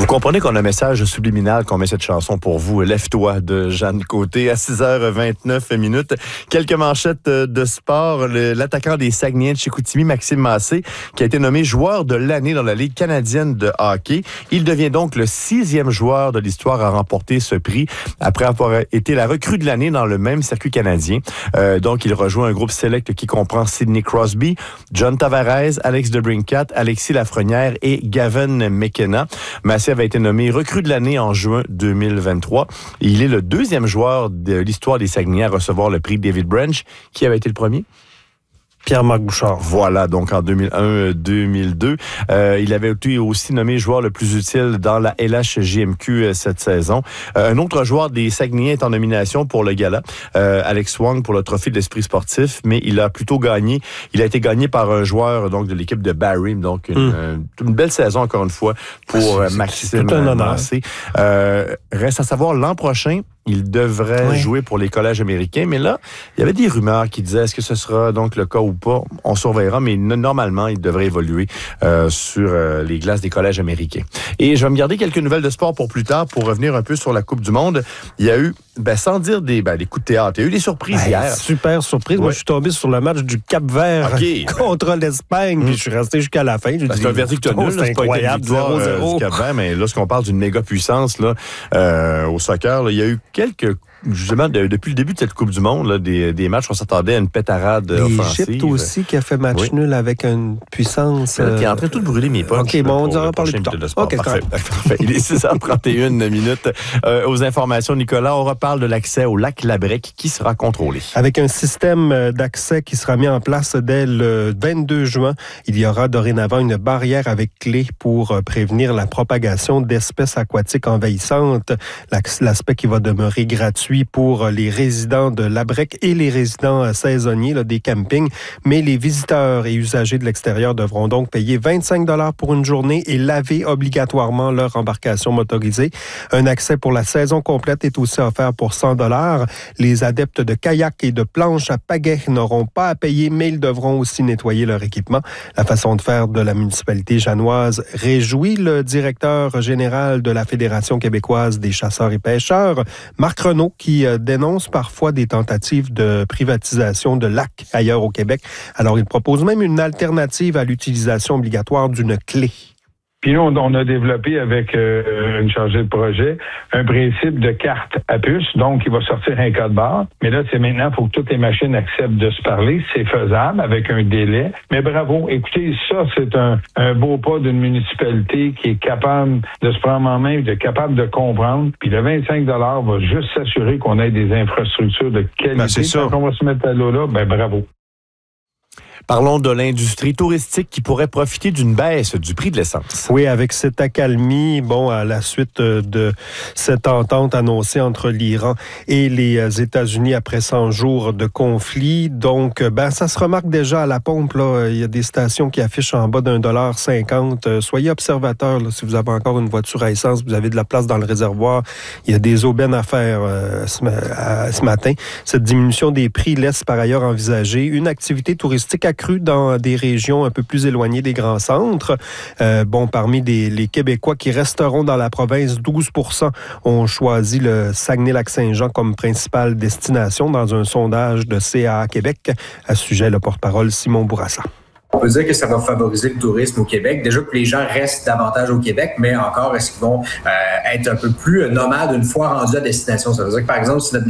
Vous comprenez qu'on a un message subliminal qu'on met cette chanson pour vous. Lève-toi de Jeanne Côté à 6h29. Quelques manchettes de sport. L'attaquant des Saguenayens de Chicoutimi, Maxime Massé, qui a été nommé joueur de l'année dans la Ligue canadienne de hockey. Il devient donc le 6e joueur de l'histoire à remporter ce prix après avoir été la recrue de l'année dans le même circuit canadien. Donc, il rejoint un groupe select qui comprend Sidney Crosby, John Tavares, Alex DeBrincat, Alexis Lafrenière et Gavin McKenna. Massé avait été nommé recrue de l'année en juin 2023. Il est le 2e joueur de l'histoire des Saguenayens à recevoir le prix David Branch. Qui avait été le premier? Pierre-Marc Bouchard. Voilà, donc en 2001-2002. Il avait été aussi nommé joueur le plus utile dans la LHJMQ cette saison. Un autre joueur des Saguenayens est en nomination pour le gala, Alex Wong, pour le trophée de l'esprit sportif, mais il a plutôt gagné. Il a été gagné par un joueur donc de l'équipe de Barrie, donc une belle saison encore une fois pour Maxime Massé. Reste à savoir l'an prochain. Il devrait jouer pour les collèges américains, mais là, il y avait des rumeurs qui disaient est-ce que ce sera donc le cas ou pas? On surveillera, mais normalement, il devrait évoluer sur les glaces des collèges américains. Et je vais me garder quelques nouvelles de sport pour plus tard, pour revenir un peu sur la Coupe du Monde. Il y a eu, sans dire des coups de théâtre, il y a eu des surprises hier. Super surprise. Ouais. Moi, je suis tombé sur le match du Cap-Vert contre l'Espagne, puis je suis resté jusqu'à la fin. C'est un verdict nul, c'est incroyable, 0-0. Du Cap-Vert, mais lorsqu'on parle d'une méga puissance là, au soccer, là, il y a eu justement, depuis le début de cette Coupe du Monde, là, des matchs, on s'attendait à une pétarade offensive. L'Égypte aussi qui a fait match nul avec une puissance... Tu es en train de tout brûler mes poches. OK, bon, on en parle plus tard. Okay, parfait. Il est 6h31. Aux informations, Nicolas, on reparle de l'accès au lac Labrec qui sera contrôlé. Avec un système d'accès qui sera mis en place dès le 22 juin, il y aura dorénavant une barrière avec clé pour prévenir la propagation d'espèces aquatiques envahissantes. L'aspect qui va demeurer gratuit pour les résidents de Labrec et les résidents saisonniers là, des campings, mais les visiteurs et usagers de l'extérieur devront donc payer 25 $ pour une journée et laver obligatoirement leur embarcation motorisée. Un accès pour la saison complète est aussi offert pour 100 $. Les adeptes de kayak et de planches à pagaie n'auront pas à payer, mais ils devront aussi nettoyer leur équipement. La façon de faire de la municipalité janoise réjouit le directeur général de la Fédération québécoise des chasseurs et pêcheurs, Marc Renaud, qui dénonce parfois des tentatives de privatisation de lacs ailleurs au Québec. Alors, il propose même une alternative à l'utilisation obligatoire d'une clé. Puis nous, on a développé avec une chargée de projet un principe de carte à puce. Donc, il va sortir un code barre. Mais là, c'est maintenant, il faut que toutes les machines acceptent de se parler. C'est faisable avec un délai. Mais bravo. Écoutez, ça, c'est un beau pas d'une municipalité qui est capable de se prendre en main, capable de comprendre. Puis le 25 $ va juste s'assurer qu'on ait des infrastructures de qualité. C'est ça. Quand on va se mettre à l'eau là, bravo. Parlons de l'industrie touristique qui pourrait profiter d'une baisse du prix de l'essence. Oui, avec cette accalmie, à la suite de cette entente annoncée entre l'Iran et les États-Unis après 100 jours de conflit. Donc, ça se remarque déjà à la pompe. Là. Il y a des stations qui affichent en bas d'1,50 $. Soyez observateurs. Là, si vous avez encore une voiture à essence, vous avez de la place dans le réservoir. Il y a des aubaines à faire ce matin. Cette diminution des prix laisse par ailleurs envisager une activité touristique accrue dans des régions un peu plus éloignées des grands centres. Parmi les Québécois qui resteront dans la province, 12% ont choisi le Saguenay-Lac-Saint-Jean comme principale destination dans un sondage de CAA Québec. À ce sujet, le porte-parole Simon Bourassa. On peut dire que ça va favoriser le tourisme au Québec. Déjà que les gens restent davantage au Québec, mais encore, est-ce qu'ils vont être un peu plus nomades une fois rendus à destination? Ça veut dire que, par exemple, si notre